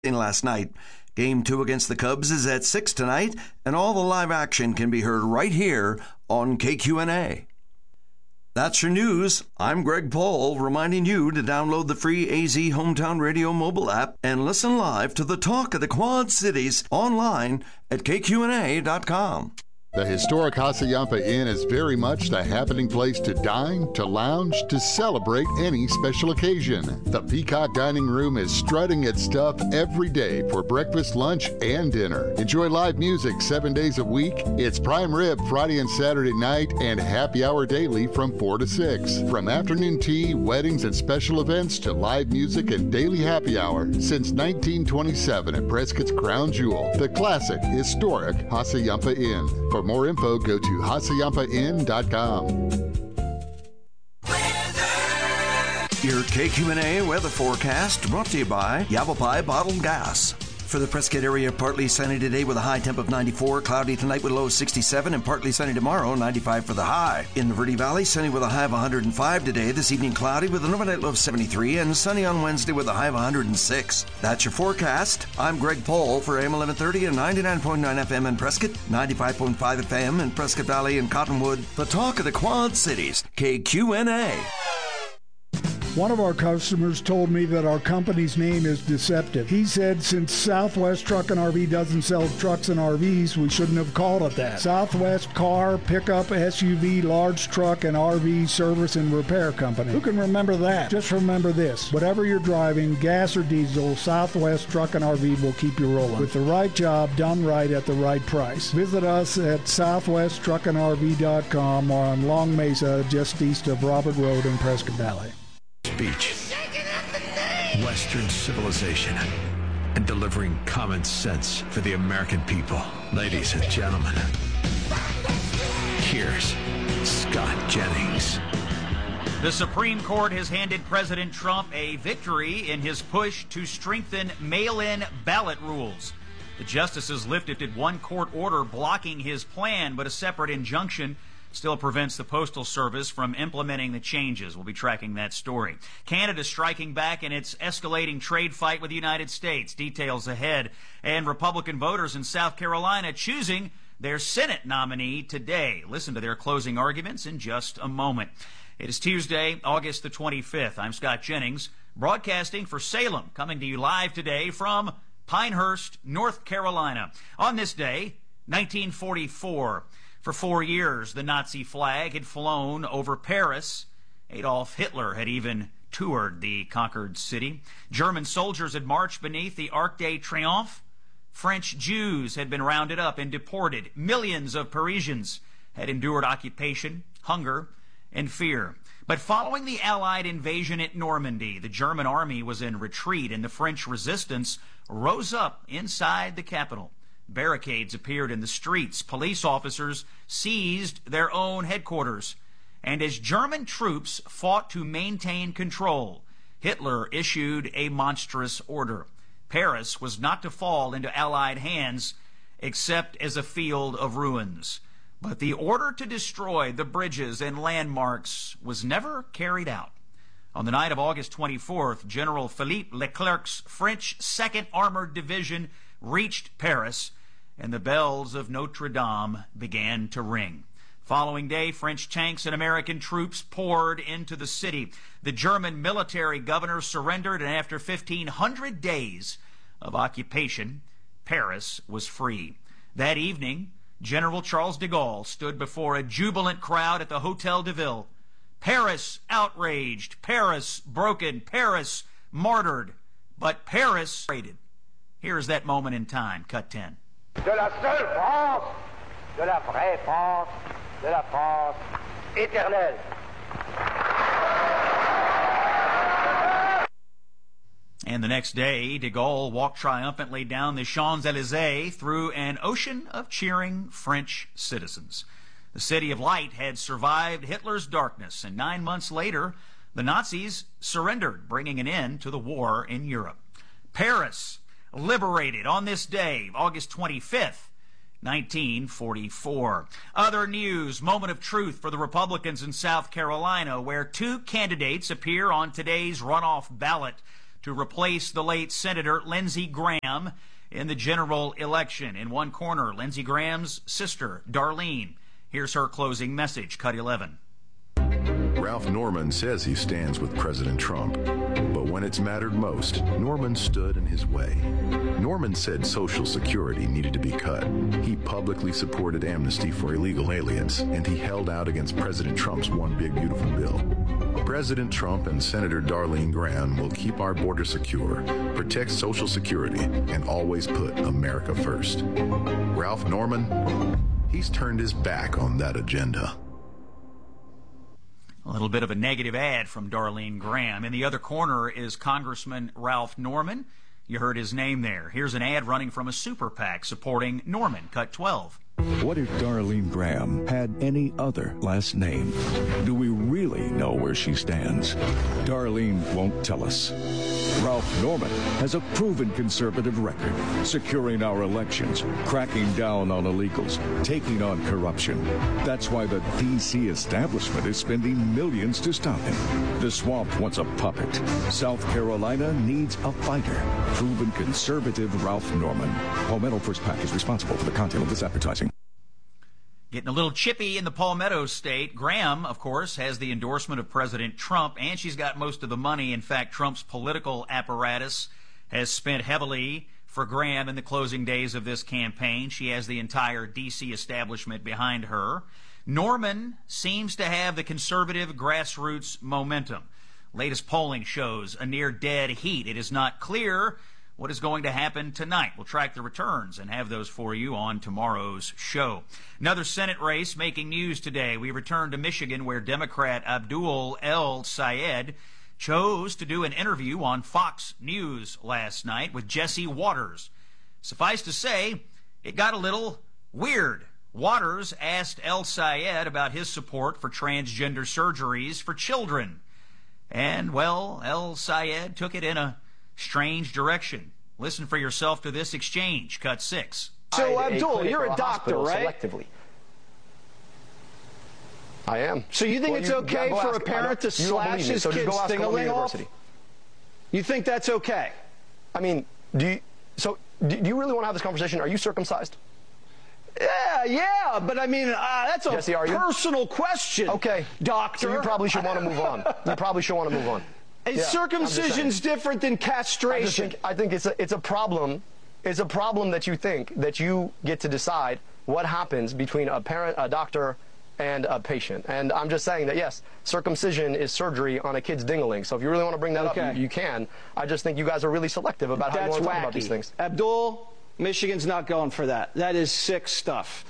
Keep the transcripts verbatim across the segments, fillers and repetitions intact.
last night. Game two against the Cubs is at six tonight, and all the live action can be heard right here on K Q N A. That's your news. I'm Greg Paul, reminding you to download the free A Z Hometown Radio mobile app and listen live to the talk of the Quad Cities online at K Q N A dot com. The historic Hassayampa Inn is very much the happening place to dine, to lounge, to celebrate any special occasion. The Peacock Dining Room is strutting its stuff every day for breakfast, lunch, and dinner. Enjoy live music seven days a week. It's prime rib Friday and Saturday night and happy hour daily from four to six. From afternoon tea, weddings, and special events to live music and daily happy hour since nineteen twenty-seven at Prescott's Crown Jewel, the classic, historic Hassayampa Inn. For more info, go to Hassayampa Inn dot com. Your K Q N A weather forecast brought to you by Yavapai Bottled Gas. For the Prescott area, partly sunny today with a high temp of ninety-four, cloudy tonight with a low of sixty-seven, and partly sunny tomorrow, ninety-five for the high. In the Verde Valley, sunny with a high of one hundred five today. This evening, cloudy with an overnight low of seventy-three, and sunny on Wednesday with a high of one hundred six. That's your forecast. I'm Greg Paul for A M eleven thirty and ninety-nine point nine F M in Prescott, ninety-five point five F M in Prescott Valley and Cottonwood. The talk of the Quad Cities, K Q N A. One of our customers told me that our company's name is deceptive. He said since Southwest Truck and R V doesn't sell trucks and R Vs, we shouldn't have called it that. Southwest Car, Pickup, S U V, Large Truck, and R V Service and Repair Company. Who can remember that? Just remember this. Whatever you're driving, gas or diesel, Southwest Truck and R V will keep you rolling. With the right job done right at the right price. Visit us at southwest truck and R V dot com or on Long Mesa, just east of Robert Road in Prescott Valley. Speech, Western civilization, and delivering common sense for the American people. Ladies and gentlemen, here's Scott Jennings. The Supreme Court has handed President Trump a victory in his push to strengthen mail-in ballot rules. The justices lifted one court order blocking his plan, but a separate injunction still prevents the Postal Service from implementing the changes. We'll be tracking that story. Canada striking back in its escalating trade fight with the United States. Details ahead. And Republican voters in South Carolina choosing their Senate nominee today. Listen to their closing arguments in just a moment. It is Tuesday, August the twenty-fifth. I'm Scott Jennings, broadcasting for Salem, coming to you live today from Pinehurst, North Carolina. On this day, nineteen forty-four, for four years, the Nazi flag had flown over Paris. Adolf Hitler had even toured the conquered city. German soldiers had marched beneath the Arc de Triomphe. French Jews had been rounded up and deported. Millions of Parisians had endured occupation, hunger, and fear. But following the Allied invasion at Normandy, the German army was in retreat, and the French resistance rose up inside the capital. Barricades appeared in the streets. Police officers seized their own headquarters. And as German troops fought to maintain control, Hitler issued a monstrous order. Paris was not to fall into Allied hands except as a field of ruins. But the order to destroy the bridges and landmarks was never carried out. On the night of August twenty-fourth, General Philippe Leclerc's French second Armored Division reached Paris, and the bells of Notre Dame began to ring. Following day, French tanks and American troops poured into the city. The German military governor surrendered, and after fifteen hundred days of occupation, Paris was free. That evening, General Charles de Gaulle stood before a jubilant crowd at the Hotel de Ville. Paris outraged, Paris broken, Paris martyred, but Paris raided. Here is that moment in time, cut ten. De la seule France, de la vraie France, de la France éternelle. And the next day, de Gaulle walked triumphantly down the Champs-Élysées through an ocean of cheering French citizens. The City of Light had survived Hitler's darkness, and nine months later, the Nazis surrendered, bringing an end to the war in Europe. Paris, liberated on this day, August twenty-fifth, nineteen forty-four. Other news, moment of truth for the Republicans in South Carolina, where two candidates appear on today's runoff ballot. to replace the late Senator Lindsey Graham in the general election. In one corner, Lindsey Graham's sister, Darlene. Here's her closing message, Cut eleven. Ralph Norman says he stands with President Trump, but when it's mattered most, Norman stood in his way. Norman said Social Security needed to be cut. He publicly supported amnesty for illegal aliens, and he held out against President Trump's One Big Beautiful Bill. President Trump and Senator Darlene Graham will keep our border secure, protect Social Security, and always put America first. Ralph Norman, he's turned his back on that agenda. A little bit of a negative ad from Darlene Graham. In the other corner is Congressman Ralph Norman. You heard his name there. Here's an ad running from a super PAC supporting Norman, Cut twelve. What if Darlene Graham had any other last name? Do we really know where she stands? Darlene won't tell us. Ralph Norman has a proven conservative record, securing our elections, cracking down on illegals, taking on corruption. That's why the D C establishment is spending millions to stop him. The swamp wants a puppet. South Carolina needs a fighter. Proven conservative Ralph Norman. Palmetto First PAC is responsible for the content of this advertising. Getting a little chippy in the Palmetto State. Graham, of course, has the endorsement of President Trump, and she's got most of the money. In fact, Trump's political apparatus has spent heavily for Graham in the closing days of this campaign. She has the entire D C establishment behind her. Norman seems to have the conservative grassroots momentum. Latest polling shows a near dead heat. It is not clear what is going to happen tonight. We'll track the returns and have those for you on tomorrow's show. Another Senate race making news today. We return to Michigan, where Democrat Abdul El-Sayed chose to do an interview on Fox News last night with Jesse Waters. Suffice to say, it got a little weird. Waters asked El-Sayed about his support for transgender surgeries for children. And, well, El-Sayed took it in a strange direction. Listen for yourself to this exchange. Cut six. So, Abdul, you're a doctor, right? Selectively. I am. So you think well, it's you, okay for ask, a parent to slash his so kid's thing-a-ling off? You think that's okay? I mean, do you, so do you really want to have this conversation? Are you circumcised? Yeah, yeah, but I mean, uh, that's a Jesse, personal question. Okay, doctor. So you probably should want to move on. You probably should want to move on. Is yeah, circumcision's different than castration? I, think, I think it's a, it's a problem. It's a problem that you think that you get to decide what happens between a parent, a doctor, and a patient. And I'm just saying that, yes, circumcision is surgery on a kid's ding-a-ling. So if you really want to bring that okay. up, you, you can. I just think you guys are really selective about That's how you want to talk about these things. Abdul, Michigan's not going for that. That is sick stuff.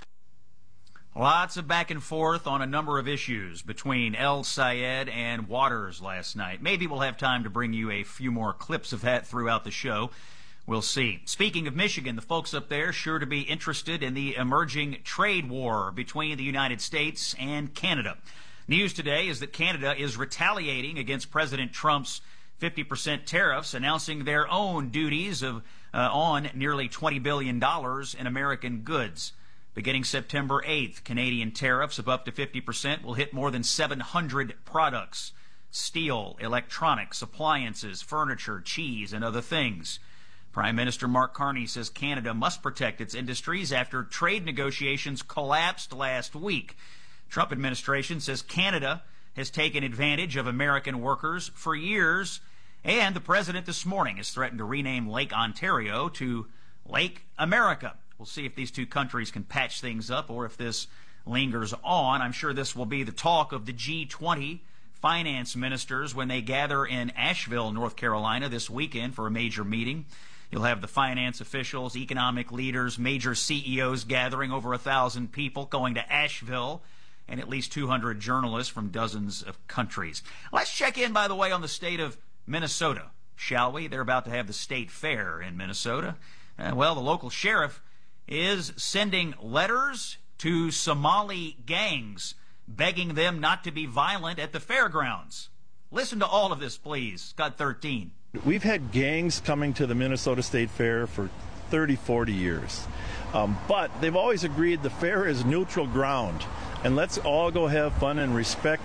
Lots of back and forth on a number of issues between El-Sayed and Waters last night. Maybe we'll have time to bring you a few more clips of that throughout the show. We'll see. Speaking of Michigan, the folks up there sure to be interested in the emerging trade war between the United States and Canada. News today is that Canada is retaliating against President Trump's fifty percent tariffs, announcing their own duties of uh, on nearly twenty billion dollars in American goods. Beginning September eighth, Canadian tariffs of up to fifty percent will hit more than seven hundred products: steel, electronics, appliances, furniture, cheese, and other things. Prime Minister Mark Carney says Canada must protect its industries after trade negotiations collapsed last week. Trump administration says Canada has taken advantage of American workers for years, and the president this morning has threatened to rename Lake Ontario to Lake America. We'll see if these two countries can patch things up or if this lingers on. I'm sure this will be the talk of the G twenty finance ministers when they gather in Asheville, North Carolina this weekend for a major meeting. You'll have the finance officials, economic leaders, major C E Os gathering, over a thousand people going to Asheville, and at least two hundred journalists from dozens of countries. Let's check in, by the way, on the state of Minnesota, shall we? They're about to have the state fair in Minnesota. Uh, well, the local sheriff is sending letters to Somali gangs, begging them not to be violent at the fairgrounds. Listen to all of this, please. Cut thirteen. We've had gangs coming to the Minnesota State Fair for thirty, forty years. Um, but they've always agreed the fair is neutral ground. And let's all go have fun and respect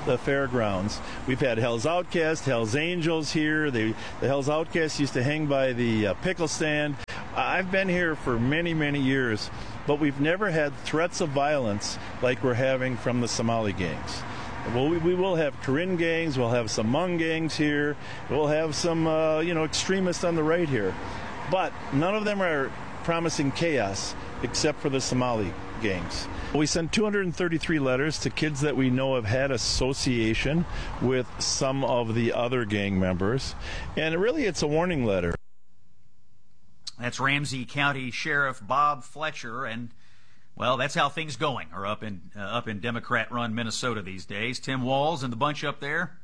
the fairgrounds. We've had Hell's Outcast, Hell's Angels here. They, the Hell's Outcast used to hang by the uh, pickle stand. I've been here for many, many years, but we've never had threats of violence like we're having from the Somali gangs. Well, we, we will have Karen gangs, we'll have some Hmong gangs here, we'll have some, uh, you know, extremists on the right here. But none of them are promising chaos except for the Somali gangs. We sent two hundred thirty-three letters to kids that we know have had association with some of the other gang members, and really it's a warning letter. That's Ramsey County Sheriff Bob Fletcher, and well, that's how things going are up in uh, up in Democrat-run Minnesota these days. Tim Walz and the bunch up there,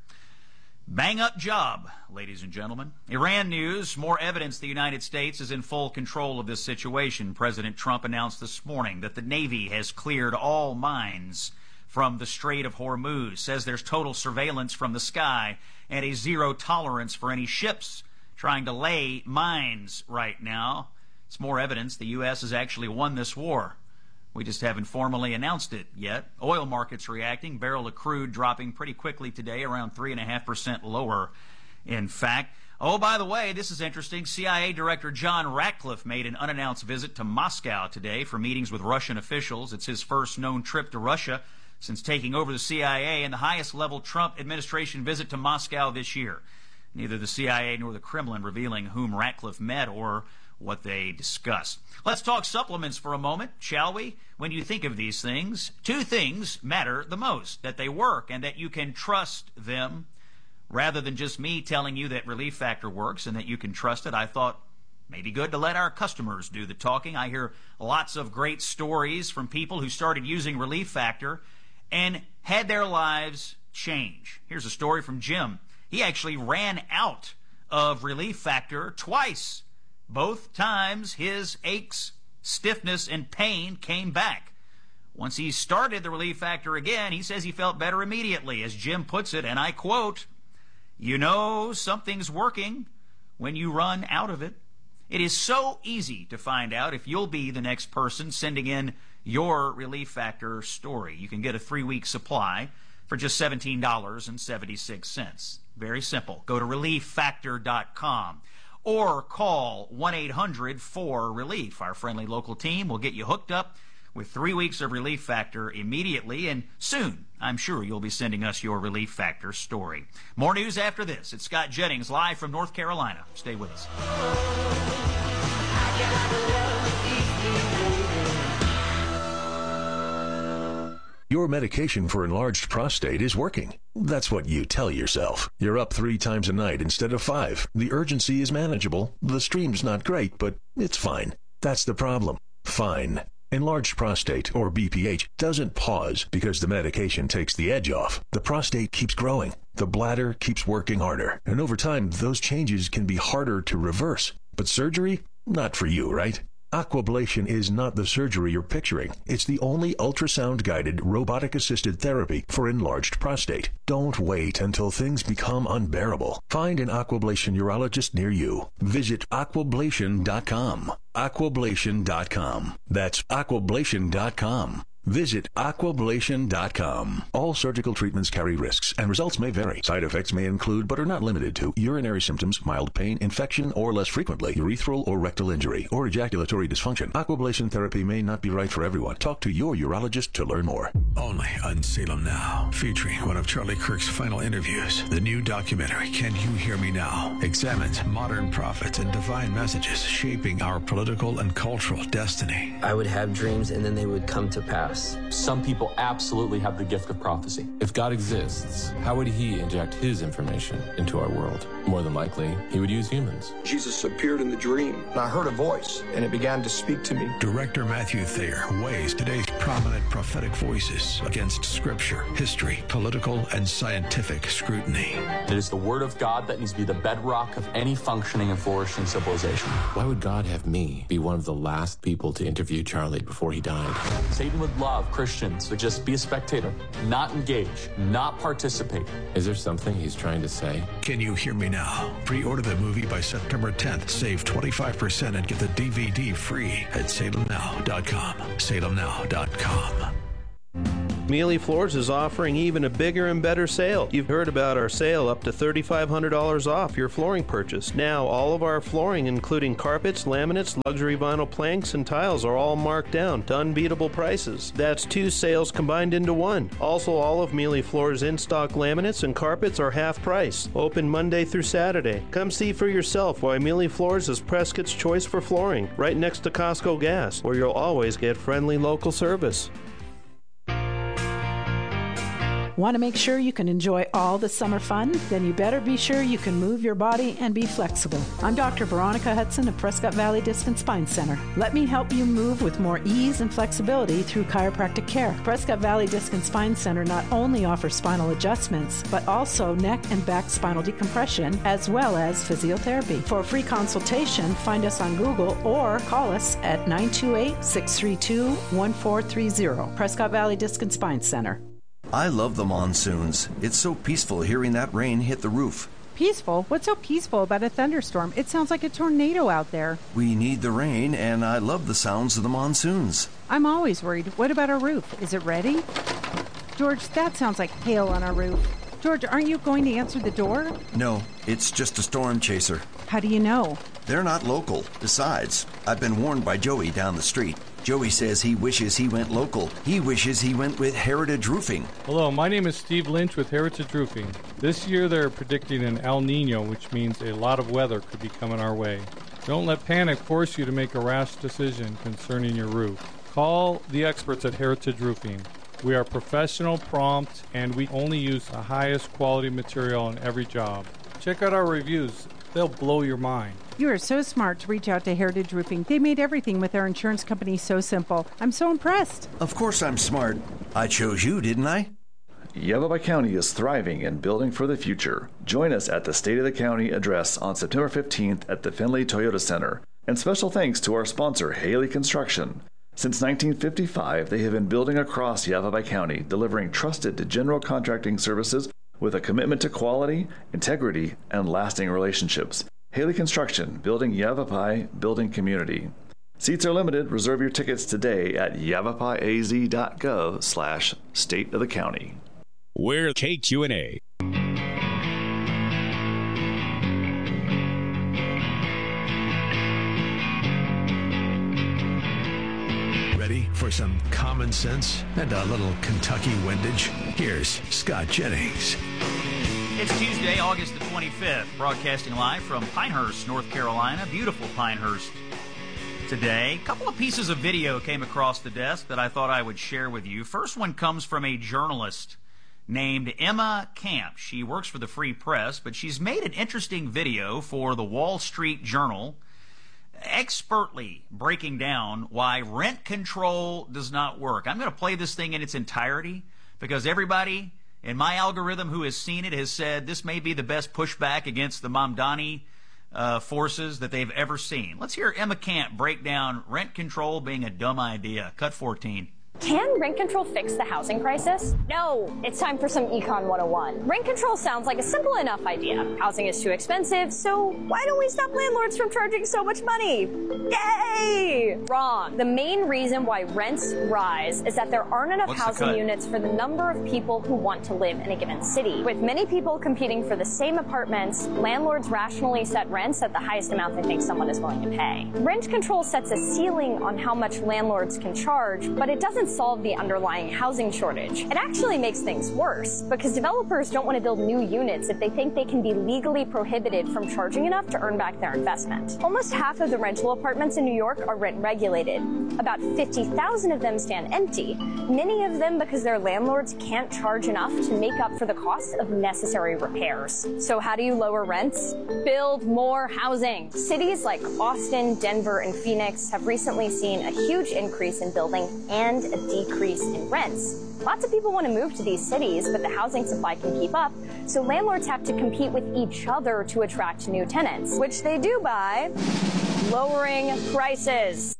bang-up job, ladies and gentlemen. Iran news, more evidence the United States is in full control of this situation. President Trump announced this morning that the Navy has cleared all mines from the Strait of Hormuz, says there's total surveillance from the sky and a zero tolerance for any ships trying to lay mines right now. It's more evidence the U S has actually won this war. We just haven't formally announced it yet. Oil markets reacting. Barrel of crude dropping pretty quickly today, around three point five percent lower, in fact. Oh, by the way, this is interesting. C I A Director John Ratcliffe made an unannounced visit to Moscow today for meetings with Russian officials. It's his first known trip to Russia since taking over the C I A and the highest-level Trump administration visit to Moscow this year. Neither the C I A nor the Kremlin revealing whom Ratcliffe met or what they discussed. Let's talk supplements for a moment, shall we? When you think of these things, two things matter the most: that they work and that you can trust them. Rather than just me telling you that Relief Factor works and that you can trust it, I thought maybe good to let our customers do the talking. I hear lots of great stories from people who started using Relief Factor and had their lives change. Here's a story from Jim. He actually ran out of Relief Factor twice. Both times his aches, stiffness, and pain came back. Once he started the Relief Factor again, he says he felt better immediately. As Jim puts it, and I quote, "You know something's working when you run out of it." It is so easy to find out if you'll be the next person sending in your Relief Factor story. You can get a three-week supply for just seventeen dollars and seventy-six cents. Very simple. Go to relief factor dot com or call one eight hundred four relief. Our friendly local team will get you hooked up with three weeks of Relief Factor immediately, and soon I'm sure you'll be sending us your Relief Factor story. More news after this. It's Scott Jennings live from North Carolina. Stay with us. Your medication for enlarged prostate is working. That's what you tell yourself. You're up three times a night instead of five. The urgency is manageable. The stream's not great, but it's fine. That's the problem. Fine. Enlarged prostate, or B P H, doesn't pause because the medication takes the edge off. The prostate keeps growing. The bladder keeps working harder. And over time, those changes can be harder to reverse. But surgery? Not for you, right? Aquablation is not the surgery you're picturing. It's the only ultrasound-guided, robotic-assisted therapy for enlarged prostate. Don't wait until things become unbearable. Find an Aquablation urologist near you. Visit aquablation dot com. aquablation dot com. That's aquablation dot com. Visit aquablation dot com. All surgical treatments carry risks, and results may vary. Side effects may include, but are not limited to, urinary symptoms, mild pain, infection, or less frequently, urethral or rectal injury, or ejaculatory dysfunction. Aquablation therapy may not be right for everyone. Talk to your urologist to learn more. Only on Salem Now, featuring one of Charlie Kirk's final interviews. The new documentary, Can You Hear Me Now?, examines modern prophets and divine messages shaping our political and cultural destiny. I would have dreams, and then they would come to pass. Some people absolutely have the gift of prophecy. If God exists, how would he inject his information into our world? More than likely, he would use humans. Jesus appeared in the dream, and I heard a voice, and it began to speak to me. Director Matthew Thayer weighs today's prominent prophetic voices against scripture, history, political, and scientific scrutiny. It is the word of God that needs to be the bedrock of any functioning and flourishing civilization. Why would God have me be one of the last people to interview Charlie before he died? Satan would love Christians to just be a spectator, not engage, not participate. Is there something he's trying to say? Can You Hear Me Now? Pre-order the movie by September tenth. Save twenty-five percent and get the D V D free at salem now dot com. salem now dot com. Mealy Floors is offering even a bigger and better sale. You've heard about our sale up to three thousand five hundred dollars off your flooring purchase. Now, all of our flooring, including carpets, laminates, luxury vinyl planks, and tiles, are all marked down to unbeatable prices. That's two sales combined into one. Also, all of Mealy Floors' in-stock laminates and carpets are half price. Open Monday through Saturday. Come see for yourself why Mealy Floors is Prescott's choice for flooring, right next to Costco Gas, where you'll always get friendly local service. Want to make sure you can enjoy all the summer fun? Then you better be sure you can move your body and be flexible. I'm Doctor Veronica Hudson of Prescott Valley Disc and Spine Center. Let me help you move with more ease and flexibility through chiropractic care. Prescott Valley Disc and Spine Center not only offers spinal adjustments, but also neck and back spinal decompression, as well as physiotherapy. For a free consultation, find us on Google or call us at nine two eight, six three two, one four three zero. Prescott Valley Disc and Spine Center. I love the monsoons. It's so peaceful hearing that rain hit the roof. Peaceful? What's so peaceful about a thunderstorm? It sounds like a tornado out there. We need the rain, and I love the sounds of the monsoons. I'm always worried. What about our roof? Is it ready? George, that sounds like hail on our roof. George, aren't you going to answer the door? No, it's just a storm chaser. How do you know? They're not local. Besides, I've been warned by Joey down the street. Joey says he wishes he went local. He wishes he went with Heritage Roofing. Hello, my name is Steve Lynch with Heritage Roofing. This year they're predicting an El Nino, which means a lot of weather could be coming our way. Don't let panic force you to make a rash decision concerning your roof. Call the experts at Heritage Roofing. We are professional, prompt, and we only use the highest quality material on every job. Check out our reviews. They'll blow your mind. You are so smart to reach out to Heritage Roofing. They made everything with their insurance company so simple. I'm so impressed. Of course I'm smart. I chose you, didn't I? Yavapai County is thriving and building for the future. Join us at the State of the County address on September fifteenth at the Findlay Toyota Center. And special thanks to our sponsor, Haley Construction. Since nineteen fifty-five, they have been building across Yavapai County, delivering trusted general contracting services with a commitment to quality, integrity, and lasting relationships. Haley Construction, building Yavapai, building community. Seats are limited. Reserve your tickets today at yavapaiaz.gov slash state of the county. We're K Q and A. Ready for some common sense and a little Kentucky windage? Here's Scott Jennings. It's Tuesday, August the twenty-fifth, broadcasting live from Pinehurst, North Carolina. Beautiful Pinehurst today. A couple of pieces of video came across the desk that I thought I would share with you. First one comes from a journalist named Emma Camp. She works for the Free Press, but she's made an interesting video for the Wall Street Journal, expertly breaking down why rent control does not work. I'm going to play this thing in its entirety because everybody in my algorithm who has seen it has said this may be the best pushback against the Mamdani uh, forces that they've ever seen. Let's hear Emma Camp break down rent control being a dumb idea. Cut fourteen. Can rent control fix the housing crisis? No. It's time for some Econ one oh one. Rent control sounds like a simple enough idea. Housing is too expensive, so why don't we stop landlords from charging so much money? Yay! Wrong. The main reason why rents rise is that there aren't enough What's the housing cut? units for the number of people who want to live in a given city. With many people competing for the same apartments, landlords rationally set rents at the highest amount they think someone is willing to pay. Rent control sets a ceiling on how much landlords can charge, but it doesn't solve the underlying housing shortage. It actually makes things worse because developers don't want to build new units if they think they can be legally prohibited from charging enough to earn back their investment. Almost half of the rental apartments in New York are rent regulated. About fifty thousand of them stand empty, many of them because their landlords can't charge enough to make up for the cost of necessary repairs. So how do you lower rents? Build more housing. Cities like Austin, Denver, and Phoenix have recently seen a huge increase in building and a decrease in rents. Lots of people want to move to these cities, but the housing supply can keep up, so landlords have to compete with each other to attract new tenants, which they do by lowering prices.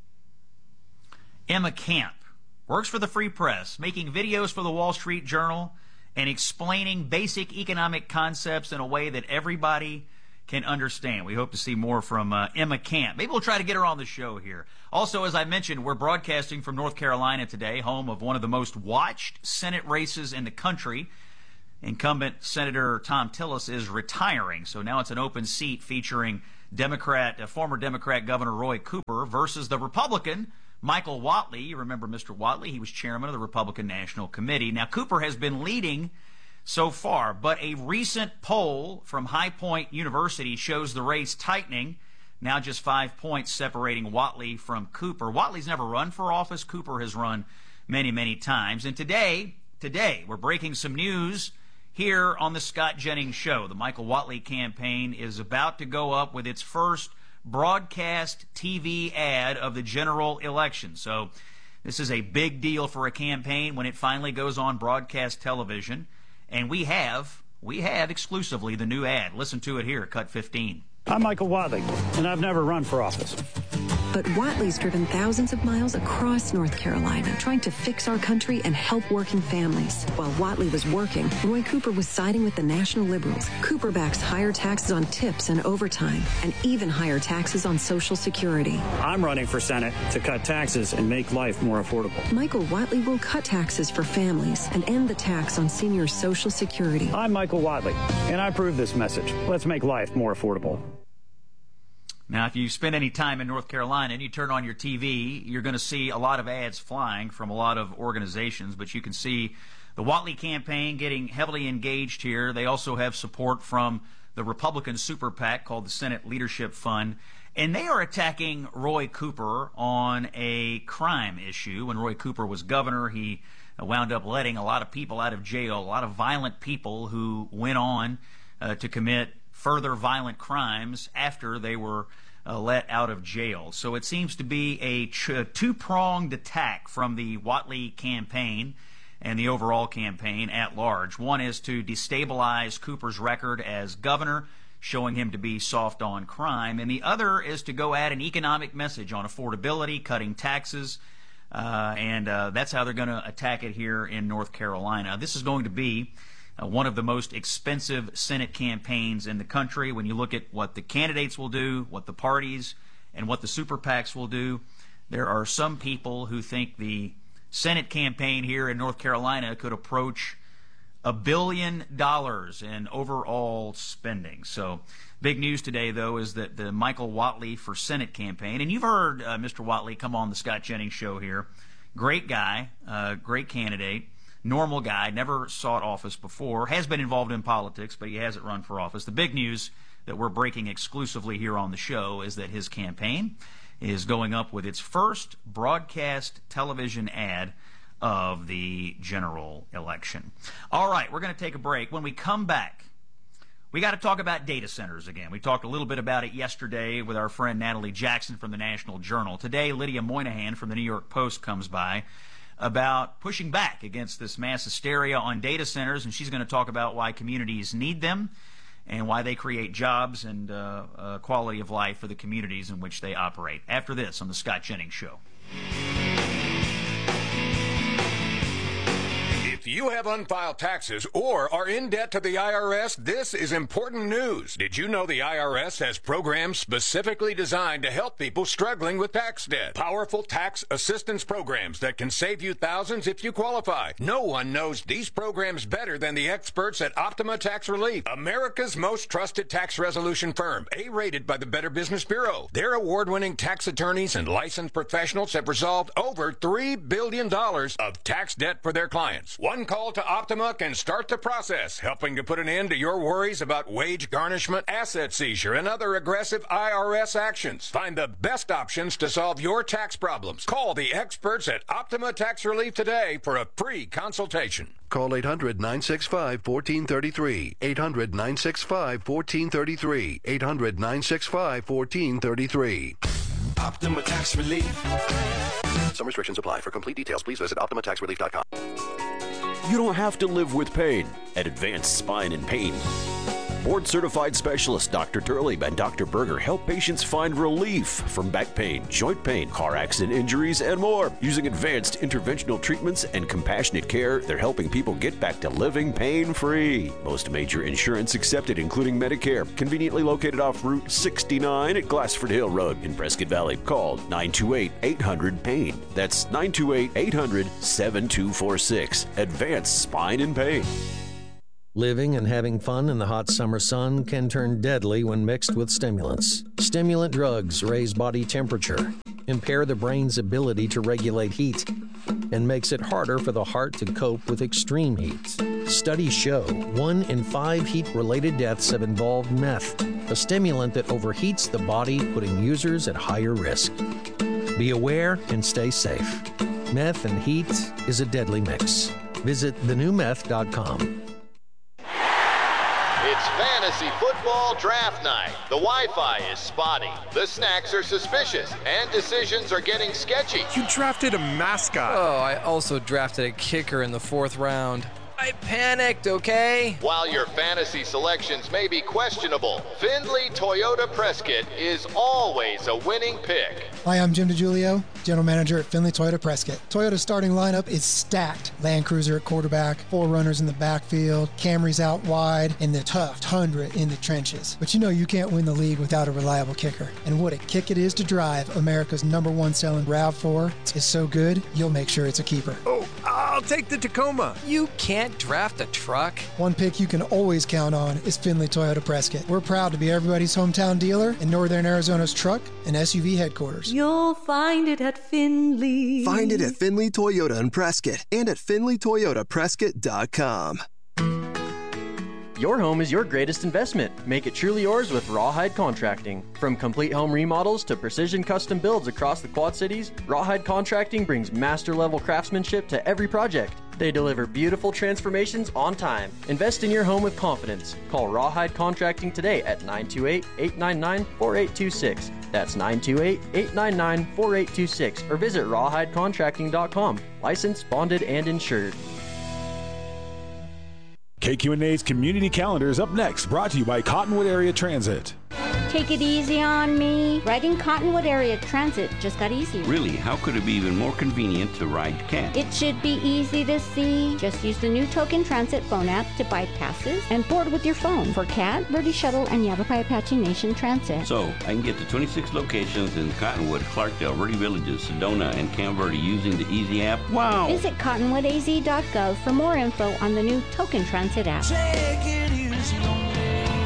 Emma Camp works for the Free Press, making videos for the Wall Street Journal and explaining basic economic concepts in a way that everybody can understand. We hope to see more from uh, Emma Camp. Maybe we'll try to get her on the show here. Also, as I mentioned, we're broadcasting from North Carolina today, home of one of the most watched Senate races in the country. Incumbent Senator Thom Tillis is retiring, so now it's an open seat featuring Democrat, uh, former Democrat Governor Roy Cooper versus the Republican Michael Whatley. You remember Mister Whatley? He was chairman of the Republican National Committee. Now, Cooper has been leading so far, but a recent poll from High Point University shows the race tightening, now just five points separating Whatley from Cooper. Whatley's never run for office. Cooper has run many, many times. And today, today, we're breaking some news here on the Scott Jennings Show. The Michael Whatley campaign is about to go up with its first broadcast T V ad of the general election. So this is a big deal for a campaign when it finally goes on broadcast television. And we have, we have exclusively the new ad. Listen to it here, cut fifteen. I'm Michael Whatley, and I've never run for office. But Whatley's driven thousands of miles across North Carolina trying to fix our country and help working families. While Whatley was working, Roy Cooper was siding with the national liberals. Cooper backs higher taxes on tips and overtime, and even higher taxes on Social Security. I'm running for Senate to cut taxes and make life more affordable. Michael Whatley will cut taxes for families and end the tax on senior Social Security. I'm Michael Whatley, and I approve this message. Let's make life more affordable. Now, if you spend any time in North Carolina and you turn on your T V, you're going to see a lot of ads flying from a lot of organizations, but you can see the Whatley campaign getting heavily engaged here. They also have support from the Republican super PAC called the Senate Leadership Fund, and they are attacking Roy Cooper on a crime issue. When Roy Cooper was governor, he wound up letting a lot of people out of jail, a lot of violent people who went on uh, to commit further violent crimes after they were uh, let out of jail. So it seems to be a ch- two-pronged attack from the Whatley campaign and the overall campaign at large. One is to destabilize Cooper's record as governor, showing him to be soft on crime, and the other is to go at an economic message on affordability, cutting taxes, uh, and uh, that's how they're going to attack it here in North Carolina. This is going to be Uh, one of the most expensive Senate campaigns in the country. When you look at what the candidates will do, what the parties, and what the super PACs will do, there are some people who think the Senate campaign here in North Carolina could approach a billion dollars in overall spending. So big news today, though, is that the Michael Whatley for Senate campaign, and you've heard uh, Mister Whatley come on the Scott Jennings Show here. Great guy, uh, great candidate. Normal guy, never sought office before, has been involved in politics, but he hasn't run for office. The big news that we're breaking exclusively here on the show is that his campaign is going up with its first broadcast television ad of the general election. All right, we're going to take a break. When we come back, we got to talk about data centers again. We talked a little bit about it yesterday with our friend Natalie Jackson from the National Journal. Today, Lydia Moynihan from the New York Post comes by about pushing back against this mass hysteria on data centers, and she's going to talk about why communities need them and why they create jobs and uh, uh, quality of life for the communities in which they operate. After this on the Scott Jennings Show. If you have unfiled taxes or are in debt to the I R S, this is important news. Did you know the I R S has programs specifically designed to help people struggling with tax debt? Powerful tax assistance programs that can save you thousands if you qualify. No one knows these programs better than the experts at Optima Tax Relief, America's most trusted tax resolution firm, A-rated by the Better Business Bureau. Their award-winning tax attorneys and licensed professionals have resolved over three billion dollars of tax debt for their clients. One call to Optima can start the process, helping to put an end to your worries about wage garnishment, asset seizure, and other aggressive I R S actions. Find the best options to solve your tax problems. Call the experts at Optima Tax Relief today for a free consultation. Call eight hundred, nine six five, one four three three. eight hundred, nine six five, one four three three. eight hundred, nine six five, one four three three. Optima Tax Relief. Some restrictions apply. For complete details, please visit optima tax relief dot com. You don't have to live with pain at Advanced Spine and Pain. Board-certified specialists Doctor Turley and Doctor Berger help patients find relief from back pain, joint pain, car accident injuries, and more. Using advanced interventional treatments and compassionate care, they're helping people get back to living pain-free. Most major insurance accepted, including Medicare. Conveniently located off Route sixty-nine at Glassford Hill Road in Prescott Valley. Call nine two eight, eight hundred, pain. That's nine two eight, eight hundred, seven two four six. Advanced Spine and Pain. Living and having fun in the hot summer sun can turn deadly when mixed with stimulants. Stimulant drugs raise body temperature, impair the brain's ability to regulate heat, and makes it harder for the heart to cope with extreme heat. Studies show one in five heat-related deaths have involved meth, a stimulant that overheats the body, putting users at higher risk. Be aware and stay safe. Meth and heat is a deadly mix. Visit the new meth dot com. It's fantasy football draft night. The Wi-Fi is spotty, the snacks are suspicious, and decisions are getting sketchy. You drafted a mascot. Oh, I also drafted a kicker in the fourth round. I panicked, okay? While your fantasy selections may be questionable, Findlay Toyota Prescott is always a winning pick. Hi, I'm Jim DiGiulio, General Manager at Findlay Toyota Prescott. Toyota's starting lineup is stacked. Land Cruiser at quarterback, four runners in the backfield, Camrys out wide, and the tough Tundra in the trenches. But you know you can't win the league without a reliable kicker. And what a kick it is to drive. America's number one selling RAV four is so good, you'll make sure it's a keeper. Oh, I'll take the Tacoma. You can't draft a truck. One pick you can always count on is Findlay Toyota Prescott. We're proud to be everybody's hometown dealer and Northern Arizona's truck and S U V headquarters. You'll find it at Findlay. Find it at Findlay Toyota in Prescott and at Findlay Toyota Prescott dot com. Your home is your greatest investment. Make it truly yours with Rawhide Contracting. From complete home remodels to precision custom builds across the Quad Cities, Rawhide Contracting brings master-level craftsmanship to every project. They deliver beautiful transformations on time. Invest in your home with confidence. Call Rawhide Contracting today at nine two eight, eight nine nine, four eight two six. That's nine two eight, eight nine nine, four eight two six or visit rawhide contracting dot com. Licensed, bonded, and insured. K Q N A's Community Calendar is up next, brought to you by Cottonwood Area Transit. Take it easy on me. Riding Cottonwood Area Transit just got easier. Really? How could it be even more convenient to ride C A T? It should be easy to see. Just use the new Token Transit phone app to buy passes and board with your phone for C A T, Verde Shuttle, and Yavapai Apache Nation Transit. So, I can get to twenty-six locations in Cottonwood, Clarkdale, Verde Villages, Sedona, and Camp Verde using the Easy app. Wow! Visit cottonwood a z dot gov for more info on the new Token Transit app. Take it easy on me.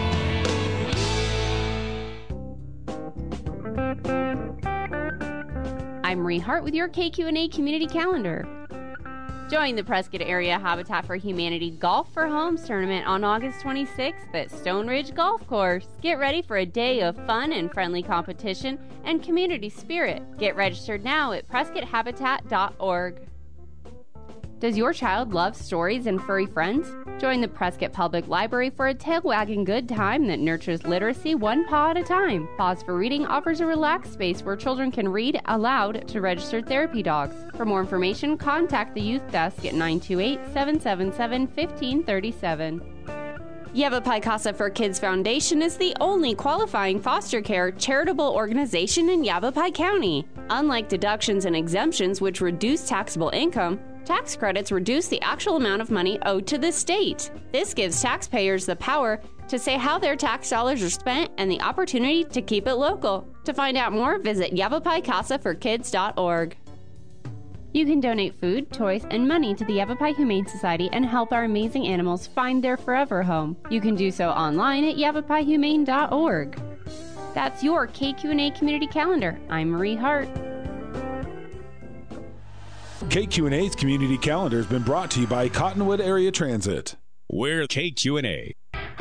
I'm Marie Hart with your K Q N A Community Calendar. Join the Prescott Area Habitat for Humanity Golf for Homes tournament on August twenty-sixth at Stone Ridge Golf Course. Get ready for a day of fun and friendly competition and community spirit. Get registered now at prescott habitat dot org. Does your child love stories and furry friends? Join the Prescott Public Library for a tail-wagging good time that nurtures literacy one paw at a time. Pause for Reading offers a relaxed space where children can read aloud to registered therapy dogs. For more information, contact the Youth Desk at nine two eight, seven seven seven, one five three seven. Yavapai Casa for Kids Foundation is the only qualifying foster care charitable organization in Yavapai County. Unlike deductions and exemptions which reduce taxable income, tax credits reduce the actual amount of money owed to the state. This gives taxpayers the power to say how their tax dollars are spent and the opportunity to keep it local. To find out more, visit yavapai casa for kids dot org. You can donate food, toys, and money to the Yavapai Humane Society and help our amazing animals find their forever home. You can do so online at yavapai humane dot org. That's your K Q N A Community Calendar. I'm Marie Hart. K Q N A's Community Calendar has been brought to you by Cottonwood Area Transit. We're K Q N A.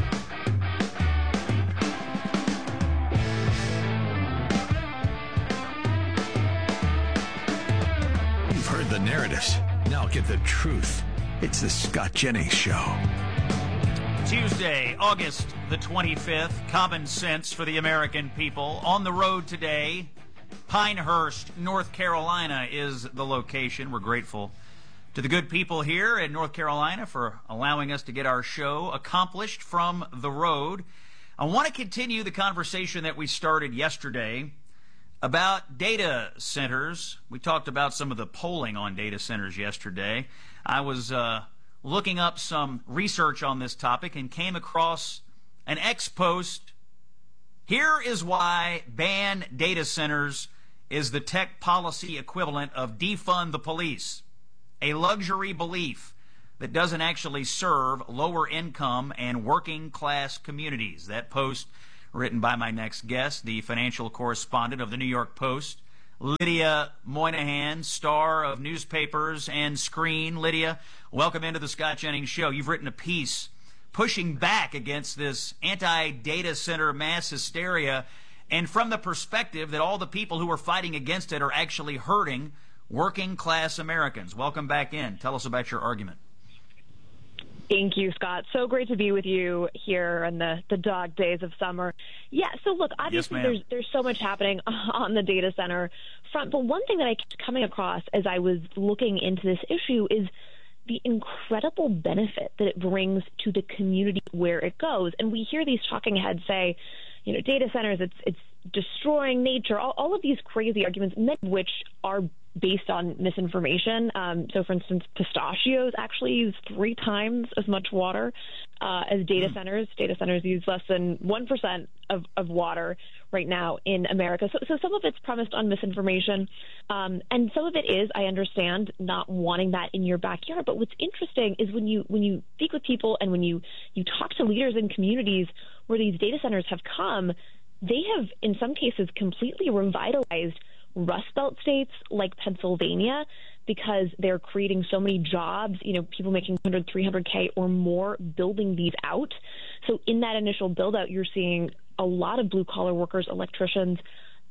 You've heard the narratives. Now get the truth. It's the Scott Jennings Show. Tuesday, August the twenty-fifth. Common sense for the American people. On the road today. Pinehurst, North Carolina is the location. We're grateful to the good people here in North Carolina for allowing us to get our show accomplished from the road. I want to continue the conversation that we started yesterday about data centers. We talked about some of the polling on data centers yesterday. I was uh, looking up some research on this topic and came across an X post. Here is why ban data centers is the tech policy equivalent of defund the police, a luxury belief that doesn't actually serve lower income and working class communities. That post written by my next guest, the financial correspondent of the New York Post, Lydia Moynihan, star of newspapers and screen. Lydia, welcome into the Scott Jennings Show. You've written a piece pushing back against this anti-data center mass hysteria, and from the perspective that all the people who are fighting against it are actually hurting working class Americans. Welcome back in. Tell us about your argument. Thank you, Scott. So great to be with you here in the, the dog days of summer. Yeah, so look, obviously yes, there's there's so much happening on the data center front, but one thing that I kept coming across as I was looking into this issue is the incredible benefit that it brings to the community where it goes. And we hear these talking heads say, you know, data centers, it's it's destroying nature, all, all of these crazy arguments, many of which are based on misinformation. Um, so, for instance, pistachios actually use three times as much water uh, as data centers. Data centers use less than one percent of, of water right now in America. So, so some of it's premised on misinformation, um, and some of it is, I understand, not wanting that in your backyard. But what's interesting is when you when you speak with people and when you, you talk to leaders in communities where these data centers have come, they have, in some cases, completely revitalized Rust Belt states like Pennsylvania because they're creating so many jobs, you know, people making one hundred, three hundred K or more building these out. So in that initial build out, you're seeing a lot of blue collar workers, electricians,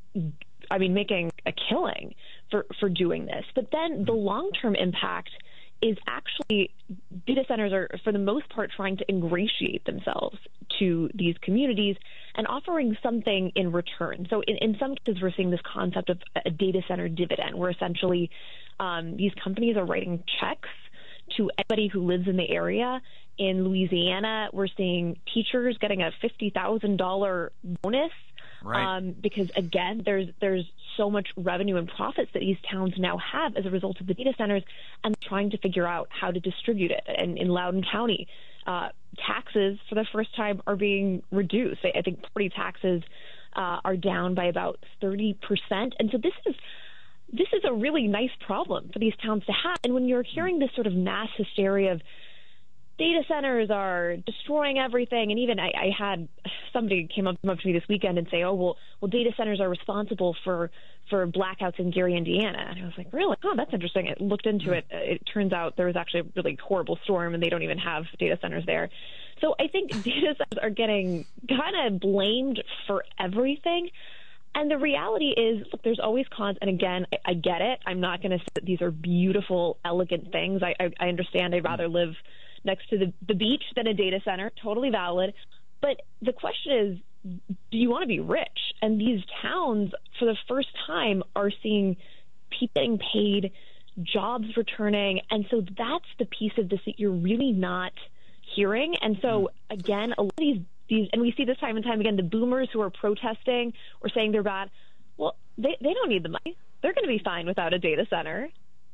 I mean, making a killing for, for doing this. But then the long term impact is actually data centers are, for the most part, trying to ingratiate themselves to these communities and offering something in return. So in, in some cases, we're seeing this concept of a data center dividend, where essentially um, these companies are writing checks to anybody who lives in the area. In Louisiana, we're seeing teachers getting a fifty thousand dollars bonus. Right. Um, because again, there's there's so much revenue and profits that these towns now have as a result of the data centers, and trying to figure out how to distribute it. And in Loudoun County, uh, taxes for the first time are being reduced. I, I think property taxes uh, are down by about thirty percent. And so this is this is a really nice problem for these towns to have. And when you're hearing this sort of mass hysteria of data centers are destroying everything, and even I, I had somebody came up, up to me this weekend and say, "Oh, well, well, data centers are responsible for for blackouts in Gary, Indiana." And I was like, "Really? Oh, that's interesting." I looked into it. It turns out there was actually a really horrible storm, and they don't even have data centers there. So I think data centers are getting kind of blamed for everything. And the reality is, look, there's always cons. And again, I, I get it. I'm not going to say that these are beautiful, elegant things. I, I, I understand. I'd rather live next to the, the beach than a data center. Totally valid. But the question is, do you want to be rich? And these towns, for the first time, are seeing people getting paid, jobs returning. And so that's the piece of this that you're really not hearing. And so, again, a lot of these, these and we see this time and time again, the boomers who are protesting or saying they're bad, well, they, they don't need the money. They're going to be fine without a data center.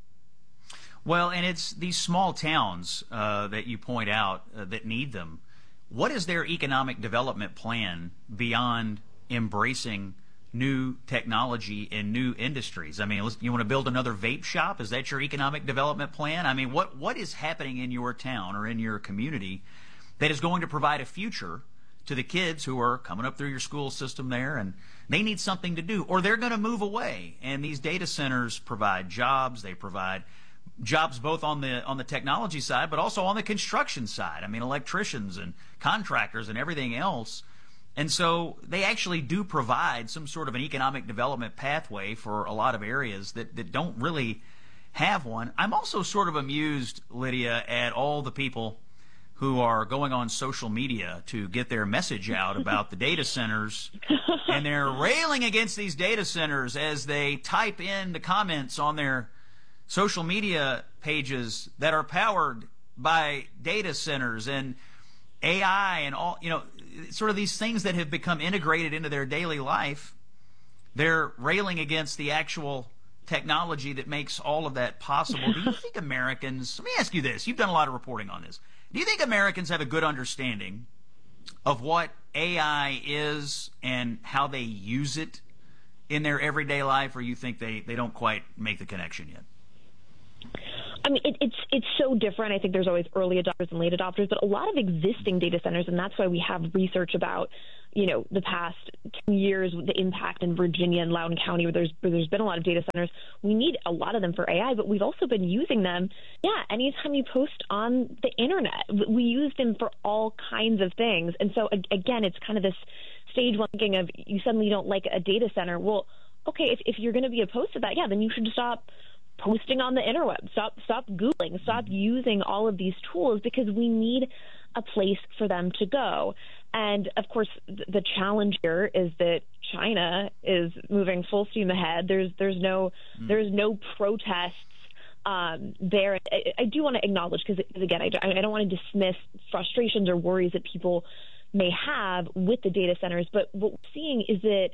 Well, and it's these small towns uh, that you point out uh, that need them. What is their economic development plan beyond embracing new technology and new industries? I mean, you want to build another vape shop? Is that your economic development plan? I mean, what what is happening in your town or in your community that is going to provide a future to the kids who are coming up through your school system there, and they need something to do, or they're going to move away? And these data centers provide jobs. They provide jobs both on the on the technology side, but also on the construction side. I mean, electricians and contractors and everything else. And so they actually do provide some sort of an economic development pathway for a lot of areas that, that don't really have one. I'm also sort of amused, Lydia, at all the people who are going on social media to get their message out about the data centers, and they're railing against these data centers as they type in the comments on their social media pages that are powered by data centers and A I and all, you know, sort of these things that have become integrated into their daily life. They're railing against the actual technology that makes all of that possible. Do you think Americans, let me ask you this, you've done a lot of reporting on this. Do you think Americans have a good understanding of what A I is and how they use it in their everyday life, or you think they, they don't quite make the connection yet? I mean, it, it's it's so different. I think there's always early adopters and late adopters, but a lot of existing data centers, and that's why we have research about, you know, the past ten years, the impact in Virginia and Loudoun County, where there's where there's been a lot of data centers. We need a lot of them for A I, but we've also been using them. Yeah, anytime you post on the internet, we use them for all kinds of things. And so again, it's kind of this stage one thinking of you suddenly don't like a data center. Well, okay, if if you're going to be opposed to that, yeah, then you should stop posting on the interweb. Stop, stop Googling. Stop using all of these tools, because we need a place for them to go. And of course, the challenge here is that China is moving full steam ahead. There's there's no mm. there's no protests um, there. I, I do want to acknowledge, because again, I, I don't want to dismiss frustrations or worries that people may have with the data centers. But what we're seeing is that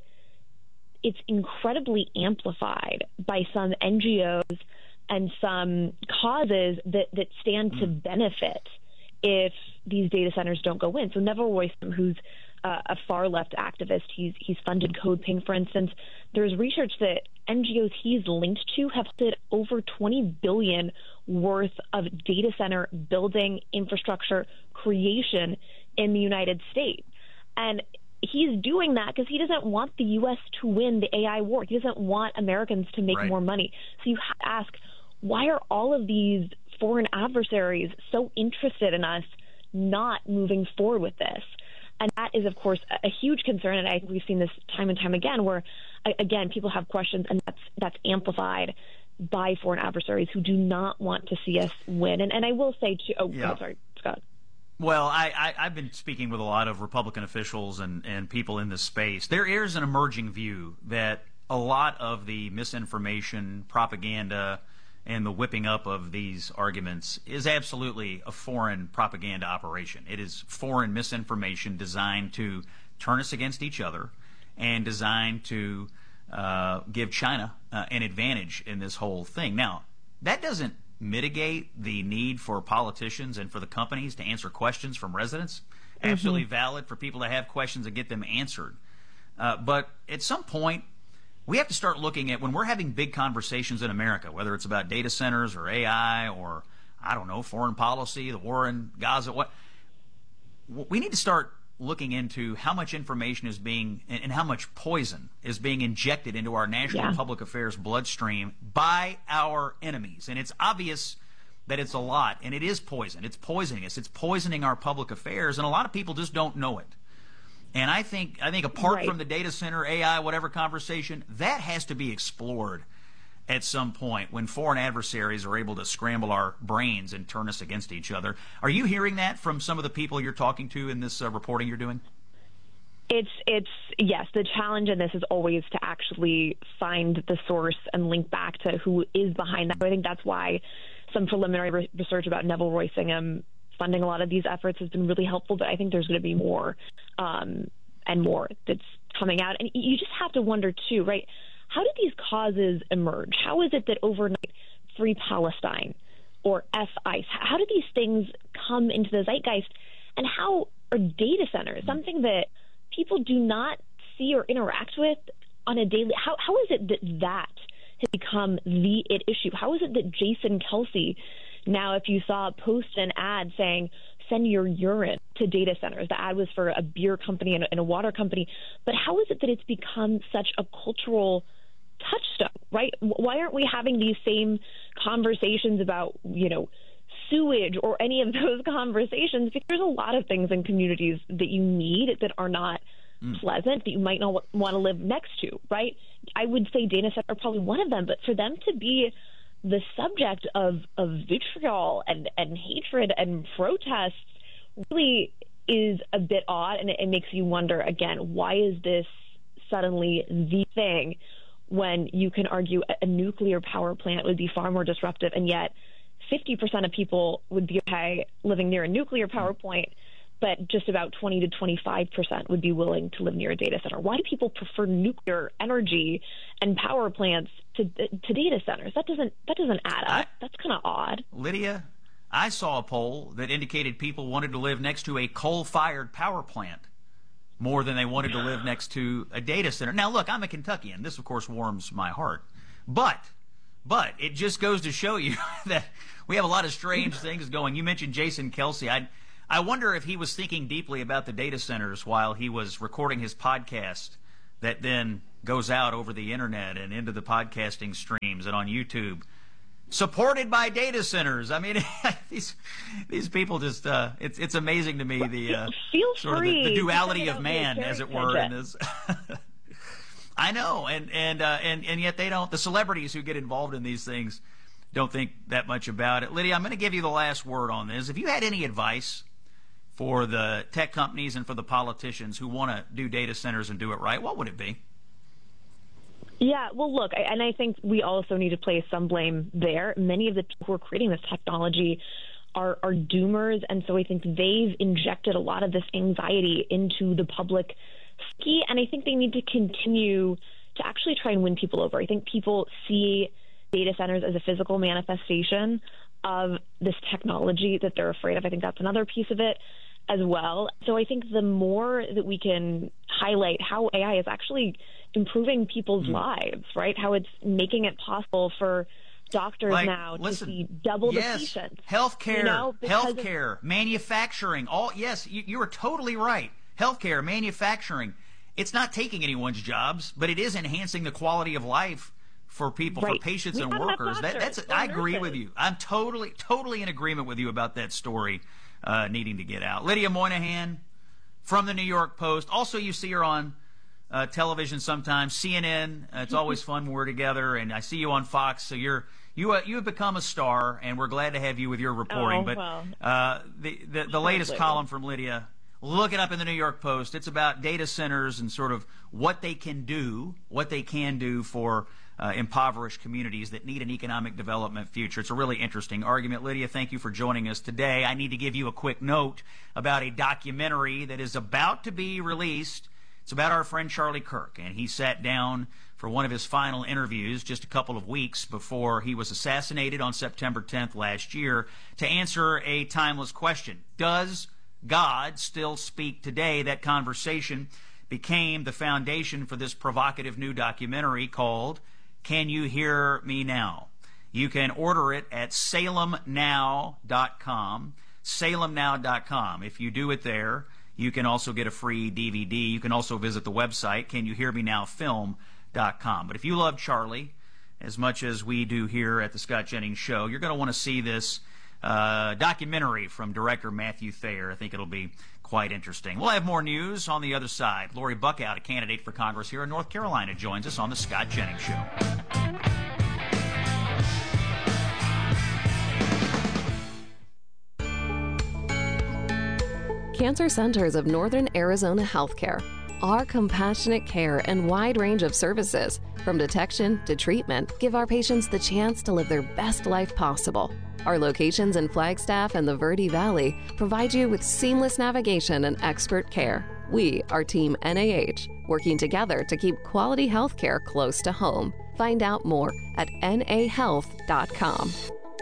it's incredibly amplified by some N G Os and some causes that, that stand mm. to benefit if these data centers don't go in. So Neville Royston, who's uh, a far-left activist, he's he's funded Code Pink, for instance. There's research that N G Os he's linked to have said over twenty billion dollars worth of data center building infrastructure creation in the United States. And he's doing that because he doesn't want the U S to win the A I war. He doesn't want Americans to make right. more money. So you have to ask, why are all of these foreign adversaries so interested in us not moving forward with this? And that is, of course, a huge concern. And I think we've seen this time and time again, where, again, people have questions, and that's that's amplified by foreign adversaries who do not want to see us win. And, and I will say, too, oh, yeah. oh, sorry, Scott. Well, I, I, I've been speaking with a lot of Republican officials and, and people in this space. There is an emerging view that a lot of the misinformation, propaganda, and the whipping up of these arguments is absolutely a foreign propaganda operation. It is foreign misinformation designed to turn us against each other and designed to uh, give China uh, an advantage in this whole thing. Now, that doesn't mitigate the need for politicians and for the companies to answer questions from residents. Mm-hmm. Absolutely valid for people to have questions and get them answered. Uh, but at some point, we have to start looking at, when we're having big conversations in America, whether it's about data centers or A I or, I don't know, foreign policy, the war in Gaza, what we need to start looking into how much information is being, and how much poison is being injected into our national yeah. public affairs bloodstream by our enemies. And it's obvious that it's a lot, and it is poison. It's poisoning us. It's poisoning our public affairs, and a lot of people just don't know it. And I think I think apart right. from the data center, A I, whatever conversation, that has to be explored at some point when foreign adversaries are able to scramble our brains and turn us against each other. Are you hearing that from some of the people you're talking to in this uh, reporting you're doing? It's, it's yes, the challenge in this is always to actually find the source and link back to who is behind that. I think that's why some preliminary re- research about Neville Royston funding a lot of these efforts has been really helpful, but I think there's going to be more um, and more that's coming out. And you just have to wonder, too, right, how did these causes emerge? How is it that overnight Free Palestine or F ICE, how do these things come into the zeitgeist? And how are data centers, something that people do not see or interact with on a daily, how how is it that that has become the it issue? How is it that Jason Kelsey, now if you saw post an ad saying, send your urine to data centers, the ad was for a beer company and a, and a water company, but how is it that it's become such a cultural touchstone, right? Why aren't we having these same conversations about, you know, sewage or any of those conversations? Because there's a lot of things in communities that you need that are not mm. pleasant, that you might not want to live next to, right? I would say data centers are probably one of them, but for them to be the subject of, of vitriol and, and hatred and protests really is a bit odd, and it, it makes you wonder, again, why is this suddenly the thing when you can argue a nuclear power plant would be far more disruptive, and yet fifty percent of people would be okay living near a nuclear power plant, but just about twenty to twenty-five percent would be willing to live near a data center. Why do people prefer nuclear energy and power plants to to data centers? That doesn't that doesn't add up. I, That's kind of odd. Lydia, I saw a poll that indicated people wanted to live next to a coal-fired power plant more than they wanted to live next to a data center. Now, look, I'm a Kentuckian. This, of course, warms my heart. But, but it just goes to show you that we have a lot of strange things going. You mentioned Jason Kelce. I, I wonder if he was thinking deeply about the data centers while he was recording his podcast that then goes out over the internet and into the podcasting streams and on YouTube. Supported by data centers. I mean, these these people just, uh, it's it's amazing to me, the uh, Feel sort of free the, the duality to of man, as it were, in this. I know, and and, uh, and and yet they don't, the celebrities who get involved in these things don't think that much about it. Lydia, I'm going to give you the last word on this. If you had any advice for the tech companies and for the politicians who want to do data centers and do it right, what would it be? Yeah, well, look, and I think we also need to place some blame there. Many of the people who are creating this technology are, are doomers, and so I think they've injected a lot of this anxiety into the public psyche, and I think they need to continue to actually try and win people over. I think people see data centers as a physical manifestation of this technology that they're afraid of. I think that's another piece of it as well. So I think the more that we can highlight how A I is actually improving people's mm. lives, right? How it's making it possible for doctors like, now listen, to see double yes, the patients. Healthcare, you know, healthcare, of- manufacturing, all, yes, you, you are totally right. Healthcare, manufacturing, it's not taking anyone's jobs, but it is enhancing the quality of life for people, right. for patients we and workers. That, that's, I agree nurses. with you. I'm totally, totally in agreement with you about that story uh, needing to get out. Lydia Moynihan from the New York Post. Also, you see her on Uh, television sometimes, C N N. Uh, it's always fun when we're together, and I see you on Fox. So you're you uh, you have become a star, and we're glad to have you with your reporting. Oh, but well. uh, the the, the latest column from Lydia, look it up in the New York Post. It's about data centers and sort of what they can do, what they can do for uh, impoverished communities that need an economic development future. It's a really interesting argument. Lydia, thank you for joining us today. I need to give you a quick note about a documentary that is about to be released. It's about our friend Charlie Kirk, and he sat down for one of his final interviews just a couple of weeks before he was assassinated on September tenth last year to answer a timeless question. Does God still speak today? That conversation became the foundation for this provocative new documentary called Can You Hear Me Now? You can order it at salem now dot com, salem now dot com. If you do it there, you can also get a free D V D. You can also visit the website, can you hear me now film dot com. But if you love Charlie as much as we do here at the Scott Jennings Show, you're going to want to see this uh, documentary from director Matthew Thayer. I think it'll be quite interesting. We'll have more news on the other side. Lori Buckout, a candidate for Congress here in North Carolina, joins us on the Scott Jennings Show. Cancer Centers of Northern Arizona Healthcare. Our compassionate care and wide range of services, from detection to treatment, give our patients the chance to live their best life possible. Our locations in Flagstaff and the Verde Valley provide you with seamless navigation and expert care. We are Team N A H, working together to keep quality health care close to home. Find out more at N A health dot com.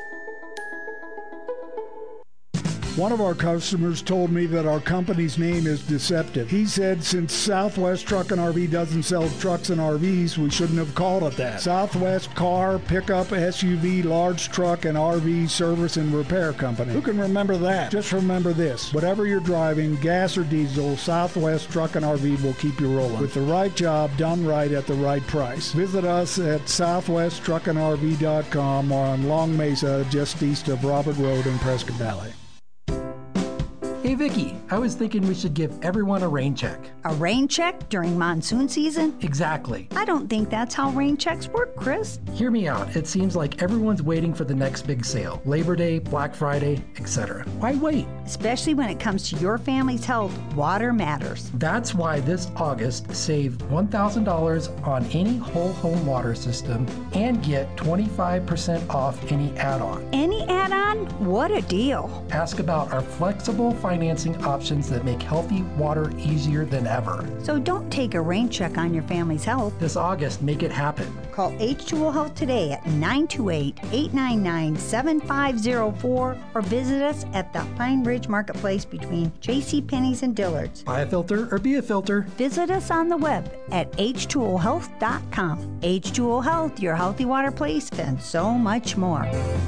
One of our customers told me that our company's name is deceptive. He said since Southwest Truck and R V doesn't sell trucks and R Vs, we shouldn't have called it that. Southwest Car, Pickup, S U V, Large Truck, and R V Service and Repair Company. Who can remember that? Just remember this. Whatever you're driving, gas or diesel, Southwest Truck and R V will keep you rolling. With the right job done right at the right price. Visit us at southwest truck and R V dot com or on Long Mesa, just east of Robert Road in Prescott Valley. Hey Vicki, I was thinking we should give everyone a rain check. A rain check during monsoon season? Exactly. I don't think that's how rain checks work, Chris. Hear me out. It seems like everyone's waiting for the next big sale. Labor Day, Black Friday, et cetera. Why wait? Especially when it comes to your family's health, water matters. That's why this August save one thousand dollars on any whole home water system and get twenty-five percent off any add-on. Any add-on? What a deal. Ask about our flexible financing options that make healthy water easier than ever. So don't take a rain check on your family's health. This August, make it happen. Call H two O Health today at nine two eight, eight nine nine, seven five zero four or visit us at the Pine Ridge Marketplace between JCPenney's and Dillard's. Buy a filter or be a filter. Visit us on the web at H two O health dot com. H two O Health, your healthy water place, and so much more.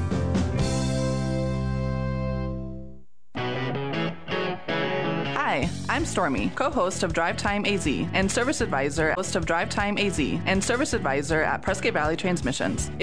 Hi, I'm Stormy, co-host of Drive Time A Z and service advisor, host of Drive Time A Z and service advisor at Prescott Valley Transmissions.